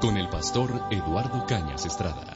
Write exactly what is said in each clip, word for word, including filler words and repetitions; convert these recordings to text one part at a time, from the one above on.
con el pastor Eduardo Cañas Estrada.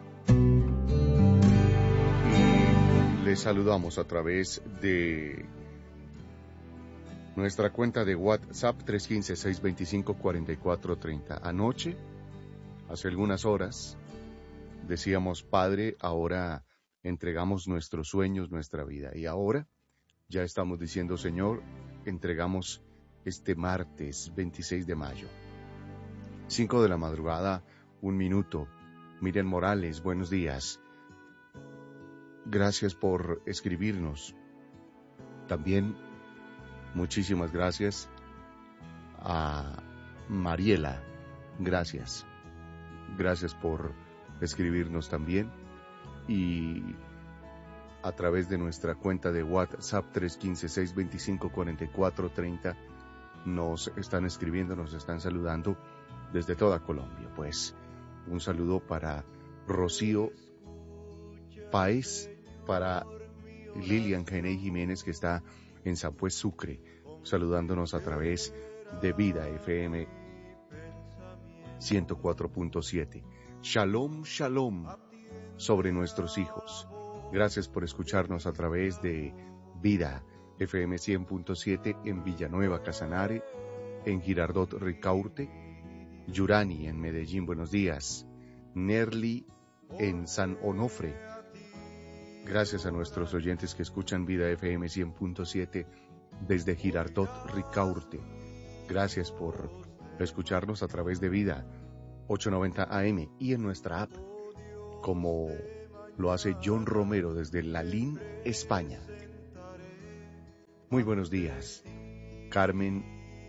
Y les saludamos a través de nuestra cuenta de WhatsApp tres uno cinco, seis dos cinco, cuatro cuatro tres cero. Anoche, hace algunas horas, decíamos, Padre, ahora entregamos nuestros sueños, nuestra vida. Y ahora ya estamos diciendo, Señor, entregamos este martes veintiséis de mayo. cinco de la madrugada, un minuto. Miriam Morales, buenos días. Gracias por escribirnos. También muchísimas gracias a Mariela. Gracias. Gracias por escribirnos también. Y a través de nuestra cuenta de WhatsApp tres uno cinco, seis dos cinco, cuatro cuatro tres cero nos están escribiendo, nos están saludando desde toda Colombia. Pues un saludo para Rocío Páez, para Lilian Kenney Jiménez, que está en San Pues Sucre, saludándonos a través de Vida F M ciento cuatro punto siete. Shalom, shalom sobre nuestros hijos. Gracias por escucharnos a través de Vida F M cien punto siete en Villanueva, Casanare, en Girardot, Ricaurte, Yurani en Medellín, buenos días. Nerly en San Onofre. Gracias a nuestros oyentes que escuchan Vida F M cien punto siete desde Girardot, Ricaurte. Gracias por escucharnos a través de Vida ochocientos noventa A M y en nuestra app, como lo hace John Romero desde Lalín, España. Muy buenos días. Carmen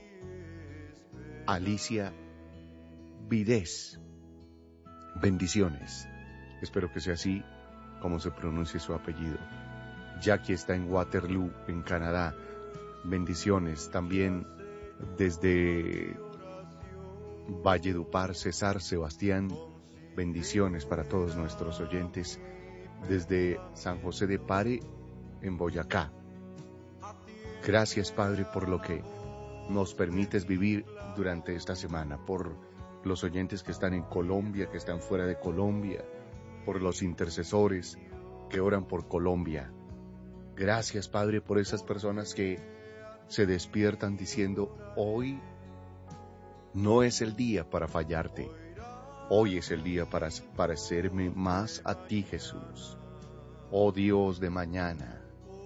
Alicia Vides. Bendiciones. Espero que sea así como se pronuncie su apellido. Jackie está en Waterloo, en Canadá. Bendiciones. También desde Valledupar, César Sebastián. Bendiciones para todos nuestros oyentes. Desde San José de Pare, en Boyacá. Gracias, Padre, por lo que nos permites vivir durante esta semana, por los oyentes que están en Colombia, que están fuera de Colombia, por los intercesores que oran por Colombia. Gracias, Padre, por esas personas que se despiertan diciendo, hoy no es el día para fallarte, hoy es el día para parecerme más a ti, Jesús. Oh Dios de mañana,